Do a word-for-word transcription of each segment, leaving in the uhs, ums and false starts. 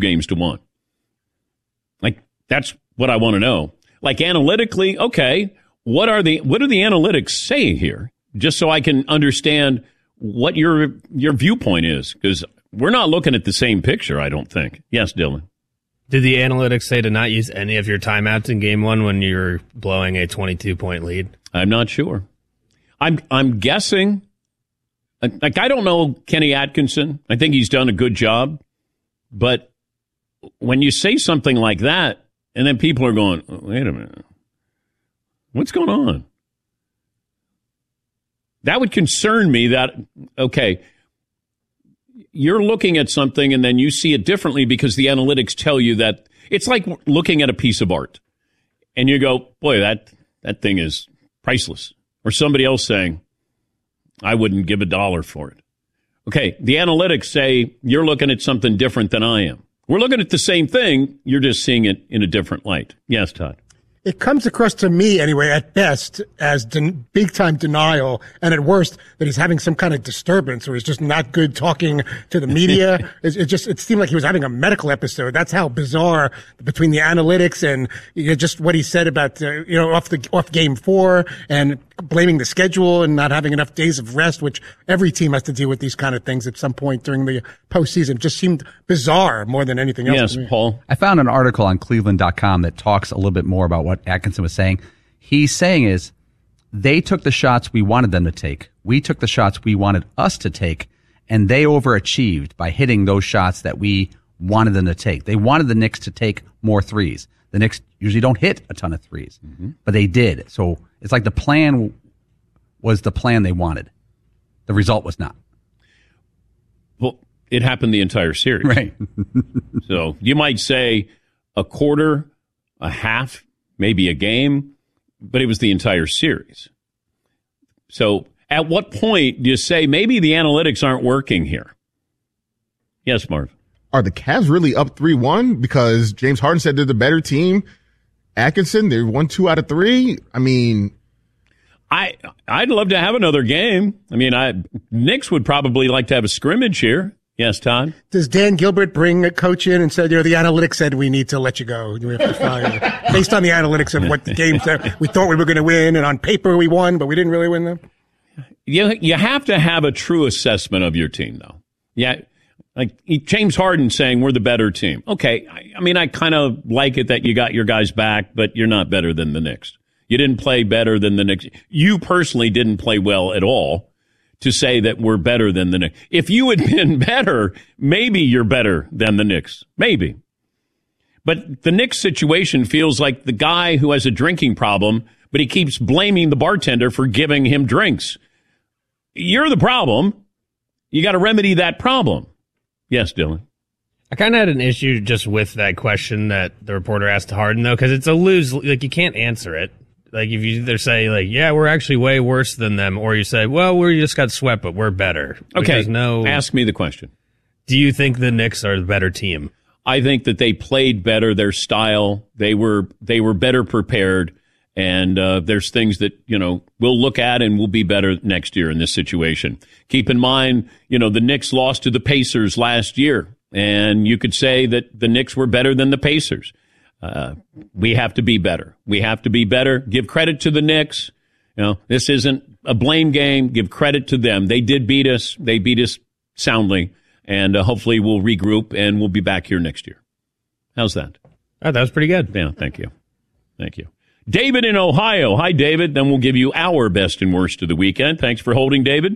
games to one. Like, that's what I want to know. Like, analytically, okay, what are the what do the analytics say here? Just so I can understand what your your viewpoint is, because we're not looking at the same picture, I don't think. Yes, Dylan. Did the analytics say to not use any of your timeouts in game one when you're blowing a twenty-two point lead? I'm not sure. I'm I'm guessing. Like, I don't know Kenny Atkinson. I think he's done a good job. But when you say something like that, and then people are going, oh, wait a minute, what's going on? That would concern me that, okay, you're looking at something and then you see it differently because the analytics tell you that. It's like looking at a piece of art and you go, boy, that, that thing is priceless. Or somebody else saying, I wouldn't give a dollar for it. Okay, the analytics say you're looking at something different than I am. We're looking at the same thing. You're just seeing it in a different light. Yes, Todd. It comes across to me, anyway, at best, as den- big-time denial, and at worst, that he's having some kind of disturbance, or he's just not good talking to the media. it, it just it seemed like he was having a medical episode. That's how bizarre, between the analytics and you know, just what he said about uh, you know off the off game four and blaming the schedule and not having enough days of rest, which every team has to deal with these kind of things at some point during the postseason. It just seemed bizarre more than anything else. Yes, Paul. I found an article on Cleveland dot com that talks a little bit more about what Atkinson was saying. He's saying is they took the shots we wanted them to take. We took the shots we wanted us to take, and they overachieved by hitting those shots that we wanted them to take. They wanted the Knicks to take more threes. The Knicks usually don't hit a ton of threes, mm-hmm. but they did. So it's like the plan was the plan they wanted. The result was not. Well, it happened the entire series. Right. So you might say a quarter, a half, maybe a game, but it was the entire series. So at what point do you say maybe the analytics aren't working here? Yes, Marv. Are the Cavs really up three one because James Harden said they're the better team? Atkinson, they won two out of three. I mean, I I'd love to have another game. I mean, I Knicks would probably like to have a scrimmage here. Yes, Todd. Does Dan Gilbert bring a coach in and said, you know, the analytics said we need to let you go. We have to fire you. Based on the analytics of what the games that we thought we were going to win, and on paper we won, but we didn't really win them. You you have to have a true assessment of your team, though. Yeah. Like James Harden saying we're the better team. Okay, I, I mean, I kind of like it that you got your guys back, but you're not better than the Knicks. You didn't play better than the Knicks. You personally didn't play well at all to say that we're better than the Knicks. If you had been better, maybe you're better than the Knicks. Maybe. But the Knicks situation feels like the guy who has a drinking problem, but he keeps blaming the bartender for giving him drinks. You're the problem. You got to remedy that problem. Yes, Dylan. I kind of had an issue just with that question that the reporter asked to Harden, though, because it's a lose. Like, you can't answer it. Like, if you either say, like, yeah, we're actually way worse than them, or you say, well, we just got swept, but we're better. Okay, no, ask me the question. Do you think the Knicks are the better team? I think that they played better, their style. They were they were better prepared, and uh, there's things that, you know, we'll look at and we'll be better next year in this situation. Keep in mind, you know, the Knicks lost to the Pacers last year, and you could say that the Knicks were better than the Pacers. Uh, we have to be better. We have to be better. Give credit to the Knicks. You know, this isn't a blame game. Give credit to them. They did beat us. They beat us soundly, and uh, hopefully we'll regroup and we'll be back here next year. How's that? Oh, that was pretty good. Yeah, thank you. Thank you. David in Ohio. Hi, David. Then we'll give you our best and worst of the weekend. Thanks for holding, David.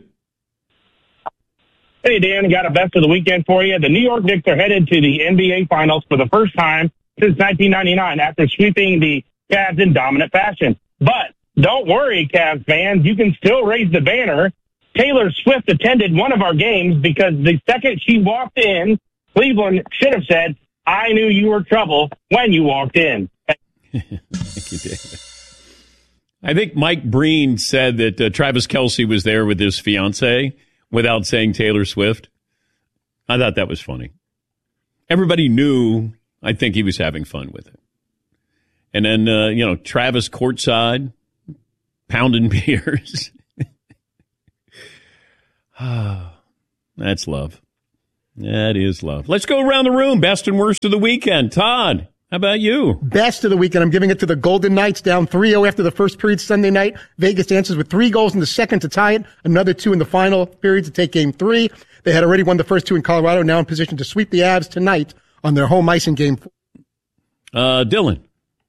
Hey, Dan, got a best of the weekend for you. The New York Knicks are headed to the N B A Finals for the first time since nineteen ninety-nine after sweeping the Cavs in dominant fashion. But don't worry, Cavs fans. You can still raise the banner. Taylor Swift attended one of our games because the second she walked in, Cleveland should have said, I knew you were trouble when you walked in. Thank you, David. I think Mike Breen said that uh, Travis Kelce was there with his fiance without saying Taylor Swift. I thought that was funny. Everybody knew, I think he was having fun with it. And then, uh, you know, Travis courtside, pounding beers. That's love. That is love. Let's go around the room. Best and worst of the weekend. Todd, how about you? Best of the weekend. I'm giving it to the Golden Knights, down three oh after the first period Sunday night. Vegas answers with three goals in the second to tie it, another two in the final period to take game three. They had already won the first two in Colorado, now in position to sweep the Avs tonight on their home ice in game four. Uh, Dylan.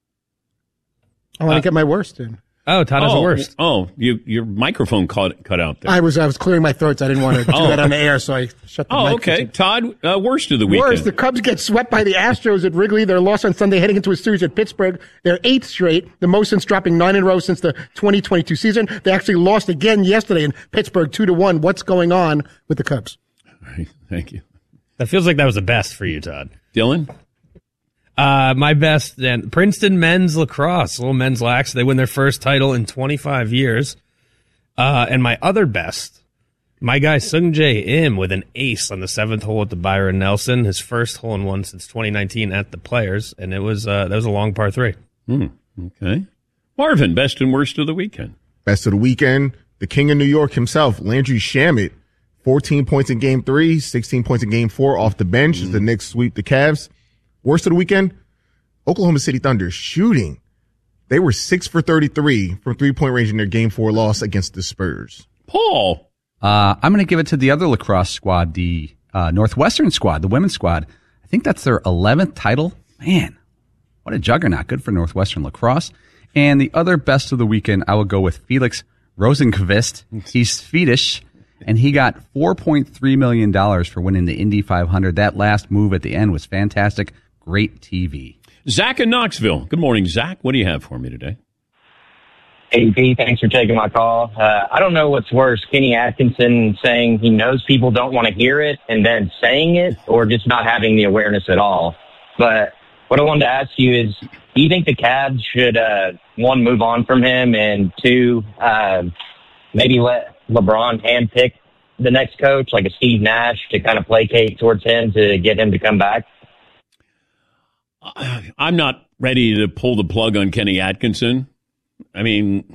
I want to Uh, get my worst in. Oh, Todd has oh, the worst. Oh, you, your microphone cut, cut out there. I was I was clearing my throat, so I didn't want to do Oh. that on the air, so I shut the oh, mic. okay. Todd, uh, worst of the weekend. Worse, the Cubs get swept by the Astros at Wrigley. Their loss on Sunday heading into a series at Pittsburgh. Their eighth straight, the most since dropping nine in a row since the twenty twenty-two season. They actually lost again yesterday in Pittsburgh, two to one. What's going on with the Cubs? All right, thank you. That feels like that was the best for you, Todd. Dylan? Uh, my best, then Princeton men's lacrosse, little men's lax. They win their first title in twenty-five years. Uh, and my other best, my guy Sung Jae Im with an ace on the seventh hole at the Byron Nelson, his first hole in one since twenty nineteen at the Players, and it was uh, that was a long par three. Hmm, okay. Marvin, best and worst of the weekend. Best of the weekend, the king of New York himself, Landry Shamet, fourteen points in game three, sixteen points in game four off the bench as the Knicks sweep the Cavs. Worst of the weekend, Oklahoma City Thunder shooting. They were six for thirty-three from three-point range in their game four loss against the Spurs. Paul. Uh, I'm going to give it to the other lacrosse squad, the uh, Northwestern squad, the women's squad. I think that's their eleventh title. Man, what a juggernaut. Good for Northwestern lacrosse. And the other best of the weekend, I will go with Felix Rosenqvist. He's Swedish, and he got four point three million dollars for winning the Indy five hundred. That last move at the end was fantastic. Great T V. Zach in Knoxville. Good morning, Zach. What do you have for me today? Hey, Pete, thanks for taking my call. Uh, I don't know what's worse, Kenny Atkinson saying he knows people don't want to hear it and then saying it, or just not having the awareness at all. But what I wanted to ask you is, do you think the Cavs should, uh, one, move on from him, and two, uh, maybe let LeBron handpick the next coach, like a Steve Nash, to kind of placate towards him to get him to come back? I'm not ready to pull the plug on Kenny Atkinson. I mean,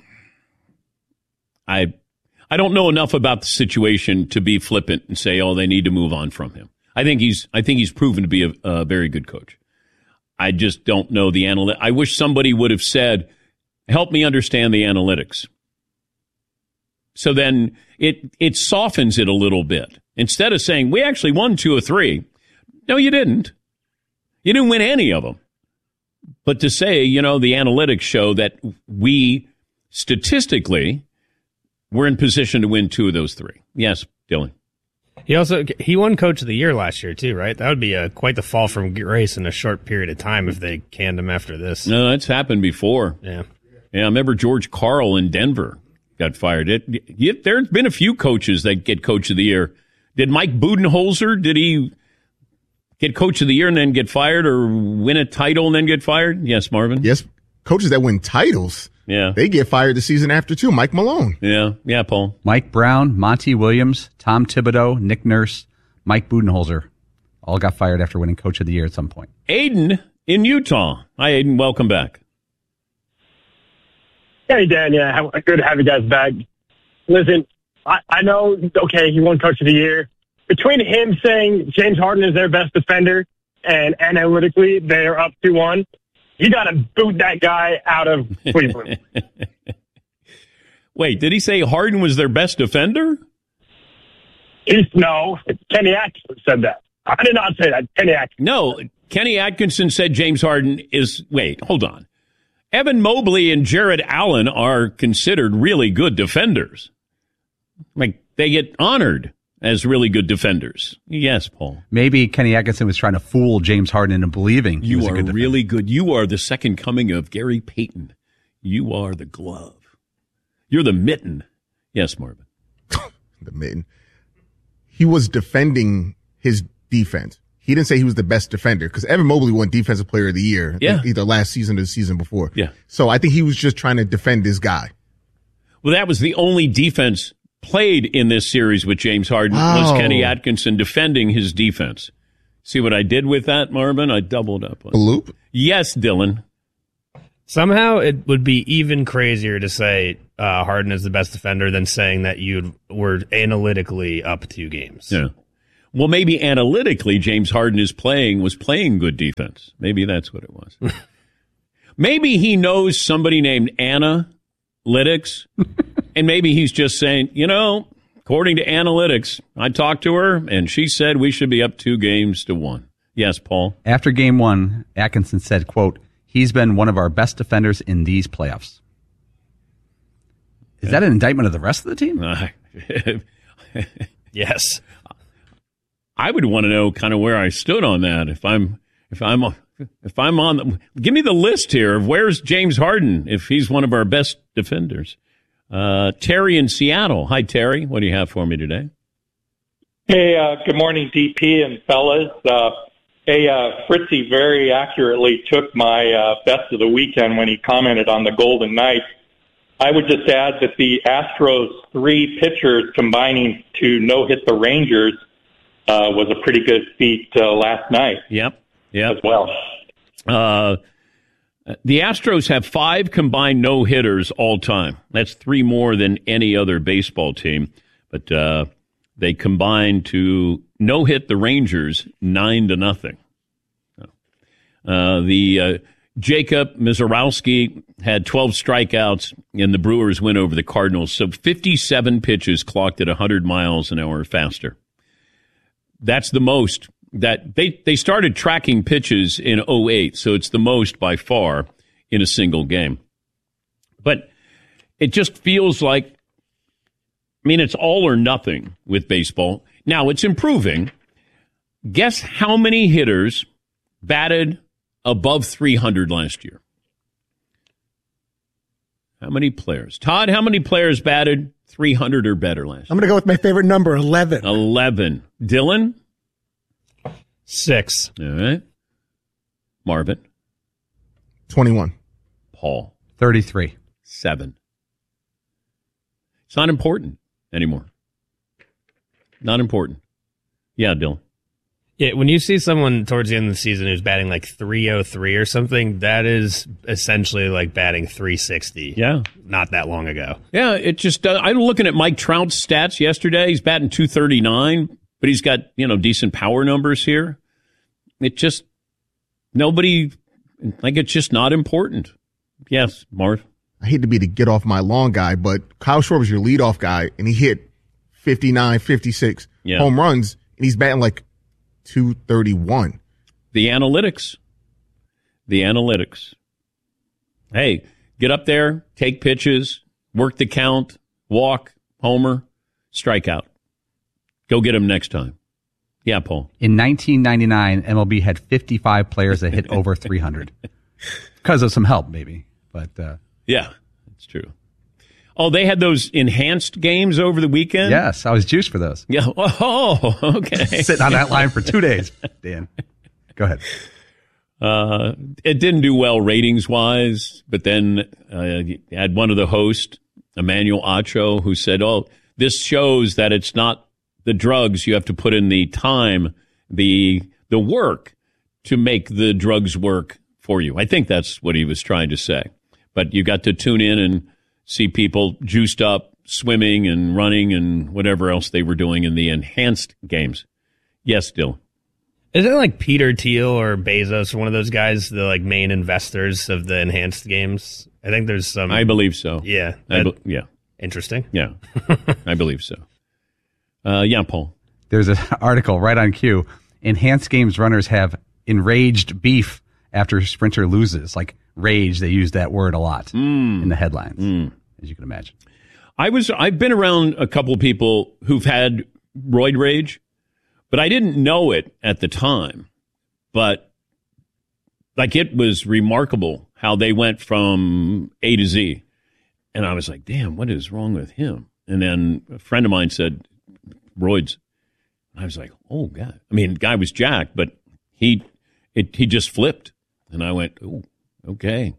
I I don't know enough about the situation to be flippant and say, oh, they need to move on from him. I think he's I think he's proven to be a, a very good coach. I just don't know the analytics. I wish somebody would have said, help me understand the analytics. So then it it softens it a little bit. Instead of saying, we actually won two or three. No, you didn't. You didn't win any of them. But to say, you know, the analytics show that we statistically were in position to win two of those three. Yes, Dylan. He also he won Coach of the Year last year too, right? That would be a, quite the fall from grace in a short period of time if they canned him after this. No, that's happened before. Yeah, yeah. I remember George Karl in Denver got fired. It, it, there's been a few coaches that get Coach of the Year. Did Mike Budenholzer? Did he get Coach of the Year and then get fired, or win a title and then get fired? Yes, Marvin? Yes, coaches that win titles, yeah, they get fired the season after, too. Mike Malone. Yeah, yeah, Paul. Mike Brown, Monty Williams, Tom Thibodeau, Nick Nurse, Mike Budenholzer all got fired after winning Coach of the Year at some point. Aiden in Utah. Hi, Aiden. Welcome back. Hey, Dan. Yeah, good to have you guys back. Listen, I, I know, okay, he won Coach of the Year. Between him saying James Harden is their best defender and analytically they're up two one, you got to boot that guy out of Cleveland. Wait, did he say Harden was their best defender? He's, no, Kenny Atkinson said that. I did not say that. Kenny Atkinson. No, Kenny Atkinson said James Harden is, wait, hold on. Evan Mobley and Jared Allen are considered really good defenders. Like, they get honored as really good defenders. Yes, Paul. Maybe Kenny Atkinson was trying to fool James Harden into believing he you was a are good really good. You are the second coming of Gary Payton. You are the glove. You're the mitten. Yes, Marvin. The mitten. He was defending his defense. He didn't say he was the best defender, because Evan Mobley won Defensive Player of the Year, yeah, either last season or the season before. Yeah. So I think he was just trying to defend this guy. Well, that was the only defense played in this series with James Harden, wow. was Kenny Atkinson defending his defense. See what I did with that, Marvin? I doubled up. A loop? Yes, Dylan. Somehow it would be even crazier to say uh, Harden is the best defender than saying that you were analytically up two games. Yeah. Well, maybe analytically, James Harden is playing was playing good defense. Maybe that's what it was. Maybe he knows somebody named Analytics, and maybe he's just saying, you know, according to Analytics, I talked to her, and she said we should be up two games to one. Yes, Paul? After game one, Atkinson said, quote, he's been one of our best defenders in these playoffs. Is that an indictment of the rest of the team? Uh, Yes. I would want to know kind of where I stood on that. If I'm, if I'm, if I'm on, the, give me the list here of where's James Harden if he's one of our best defenders. Uh, Terry in Seattle. Hi, Terry. What do you have for me today? Hey, uh, good morning, D P and fellas. Uh, hey, uh, Fritzy very accurately took my uh, best of the weekend when he commented on the Golden Knights. I would just add that the Astros' three pitchers combining to no-hit the Rangers uh, was a pretty good feat uh, last night. Yep, yep. As well. Uh, the Astros have five combined no-hitters all time. That's three more than any other baseball team. But uh, they combined to no-hit the Rangers nine to nothing. Uh, the uh, Jacob Mizorowski had twelve strikeouts in the Brewers' win over the Cardinals. So fifty-seven pitches clocked at one hundred miles an hour faster. That's the most that they, they started tracking pitches in oh eight. So it's the most by far in a single game. But it just feels like, I mean, it's all or nothing with baseball. Now it's improving. Guess how many hitters batted above three hundred last year? How many players? Todd, how many players batted three hundred or better last year? I'm going to go with my favorite number, eleven. eleven. Dylan? Six. All right. Marvin? twenty-one. Paul? thirty-three. Seven. It's not important anymore. Not important. Yeah, Dylan. Yeah, when you see someone towards the end of the season who's batting like three oh three or something, that is essentially like batting three sixty. Yeah. Not that long ago. Yeah, it just, uh, I'm looking at Mike Trout's stats yesterday. He's batting two thirty-nine, but he's got, you know, decent power numbers here. It just, nobody, like, it's just not important. Yes, Marv? I hate to be the get off my lawn guy, but Kyle Schwarber was your leadoff guy, and he hit fifty-nine, fifty-six Yeah. home runs, and he's batting like two thirty-one. The analytics. The analytics. Hey, get up there, take pitches, work the count, walk, homer, strike out. Go get him next time. Yeah, Paul. In nineteen ninety-nine, M L B had fifty-five players that hit over three hundred. Because of some help, maybe. But uh, yeah, that's true. Oh, they had those enhanced games over the weekend? yes, I was juiced for those. Yeah. Oh, okay. Sitting on that line for two days. Dan, go ahead. Uh, it didn't do well ratings-wise, but then uh, you had one of the hosts, Emmanuel Acho, who said, oh, this shows that it's not the drugs. You have to put in the time, the the work to make the drugs work for you. I think that's what he was trying to say. But you got to tune in and see people juiced up, swimming and running and whatever else they were doing in the enhanced games. Yes, Dylan. Isn't it like Peter Thiel or Bezos or one of those guys, the like main investors of the enhanced games? I think there's some. I believe so. Yeah. I that- be- yeah. Interesting. Yeah. I believe so. Uh, yeah, Paul. There's an article right on cue. Enhanced games runners have enraged beef after sprinter loses. Like rage, they use that word a lot Mm. in the headlines, Mm. as you can imagine. I was, I've been around a couple of people who've had roid rage, but I didn't know it at the time. But like it was remarkable how they went from A to Z. And I was like, damn, what is wrong with him? And then a friend of mine said, roids. And I was like, oh, God. I mean, the guy was jacked, but he it, he just flipped. And I went, oh, okay.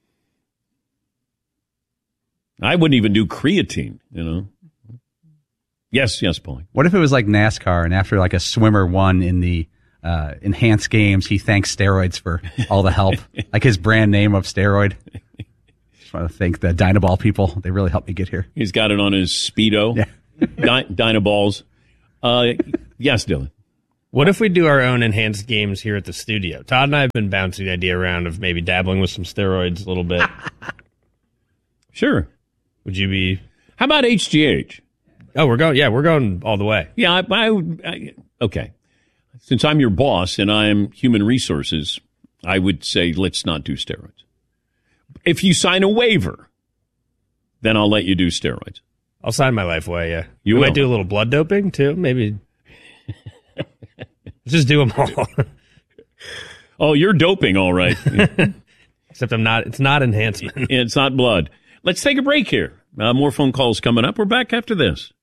I wouldn't even do creatine, you know. Yes, yes, Paulie. What if it was like NASCAR and after like a swimmer won in the uh, enhanced games, he thanks steroids for all the help, like his brand name of steroid. Just want to thank the Dynaball people. They really helped me get here. He's got it on his Speedo. Yeah. Dy- Dynaballs. Uh, yes, Dylan. What if we do our own enhanced games here at the studio? Todd and I have been bouncing the idea around of maybe dabbling with some steroids a little bit. Sure. Would you be? How about H G H? Oh, we're going. Yeah, we're going all the way. Yeah. I, I, I, okay. Since I'm your boss and I'm human resources, I would say let's not do steroids. If you sign a waiver, then I'll let you do steroids. I'll sign my life away. Yeah, you we will. Might do a little blood doping too. Maybe. Let's just do them all. Oh, you're doping, all right. Except I'm not. It's not enhancement. It's not blood. Let's take a break here. Uh, more phone calls coming up. We're back after this.